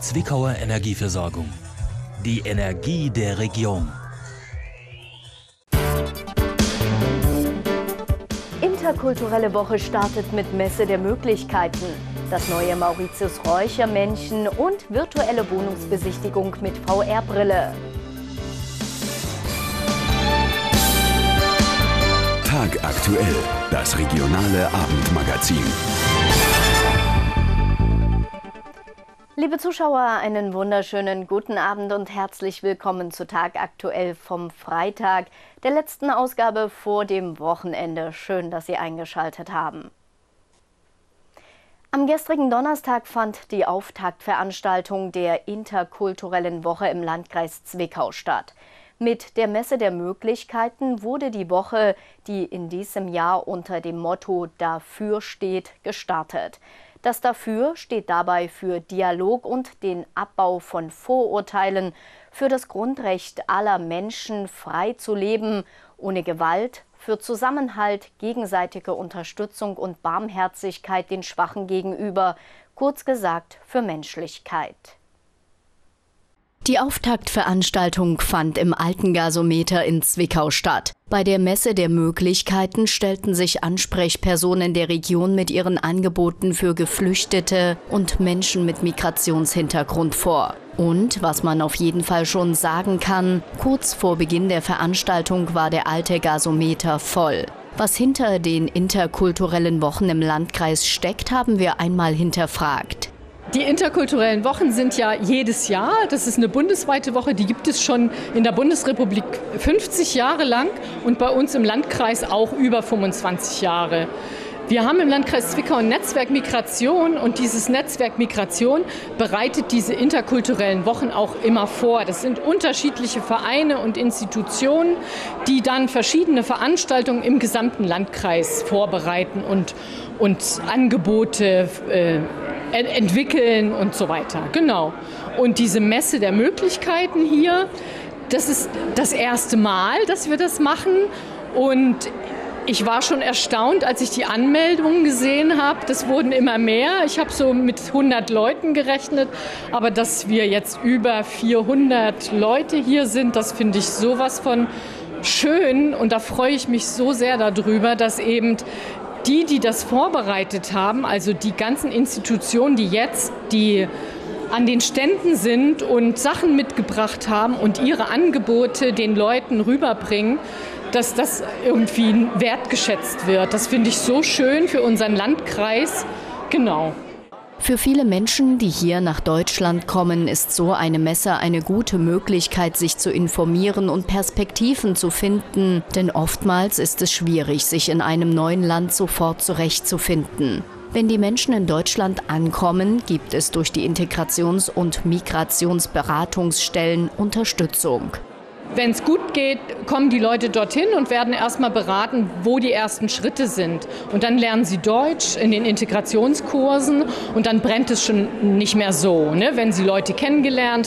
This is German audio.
Zwickauer Energieversorgung. Die Energie der Region. Interkulturelle Woche startet mit Messe der Möglichkeiten. Das neue Mauritius-Räuchermännchen und virtuelle Wohnungsbesichtigung mit VR-Brille. Tagaktuell, das regionale Abendmagazin. Liebe Zuschauer, einen wunderschönen guten Abend und herzlich willkommen zu Tagaktuell vom Freitag, der letzten Ausgabe vor dem Wochenende. Schön, dass Sie eingeschaltet haben. Am gestrigen Donnerstag fand die Auftaktveranstaltung der Interkulturellen Woche im Landkreis Zwickau statt. Mit der Messe der Möglichkeiten wurde die Woche, die in diesem Jahr unter dem Motto Dafür steht, gestartet. Das Dafür steht dabei für Dialog und den Abbau von Vorurteilen, für das Grundrecht aller Menschen, frei zu leben, ohne Gewalt, für Zusammenhalt, gegenseitige Unterstützung und Barmherzigkeit den Schwachen gegenüber, kurz gesagt für Menschlichkeit. Die Auftaktveranstaltung fand im Alten Gasometer in Zwickau statt. Bei der Messe der Möglichkeiten stellten sich Ansprechpersonen der Region mit ihren Angeboten für Geflüchtete und Menschen mit Migrationshintergrund vor. Und, was man auf jeden Fall schon sagen kann, kurz vor Beginn der Veranstaltung war der Alte Gasometer voll. Was hinter den interkulturellen Wochen im Landkreis steckt, haben wir einmal hinterfragt. Die interkulturellen Wochen sind ja jedes Jahr. Das ist eine bundesweite Woche, die gibt es schon in der Bundesrepublik 50 Jahre lang und bei uns im Landkreis auch über 25 Jahre. Wir haben im Landkreis Zwickau ein Netzwerk Migration und dieses Netzwerk Migration bereitet diese interkulturellen Wochen auch immer vor. Das sind unterschiedliche Vereine und Institutionen, die dann verschiedene Veranstaltungen im gesamten Landkreis vorbereiten und Angebote entwickeln und so weiter. Genau. Und diese Messe der Möglichkeiten hier, das ist das erste Mal, dass wir das machen. Und ich war schon erstaunt, als ich die Anmeldungen gesehen habe. Das wurden immer mehr. Ich habe so mit 100 Leuten gerechnet. Aber dass wir jetzt über 400 Leute hier sind, das finde ich sowas von schön. Und da freue ich mich so sehr darüber, dass eben die das vorbereitet haben, also die ganzen Institutionen, die an den Ständen sind und Sachen mitgebracht haben und ihre Angebote den Leuten rüberbringen, dass das irgendwie wertgeschätzt wird. Das finde ich so schön für unseren Landkreis. Genau. Für viele Menschen, die hier nach Deutschland kommen, ist so eine Messe eine gute Möglichkeit, sich zu informieren und Perspektiven zu finden. Denn oftmals ist es schwierig, sich in einem neuen Land sofort zurechtzufinden. Wenn die Menschen in Deutschland ankommen, gibt es durch die Integrations- und Migrationsberatungsstellen Unterstützung. Wenn es gut geht, kommen die Leute dorthin und werden erstmal beraten, wo die ersten Schritte sind. Und dann lernen sie Deutsch in den Integrationskursen und dann brennt es schon nicht mehr so, ne? Wenn sie Leute kennengelernt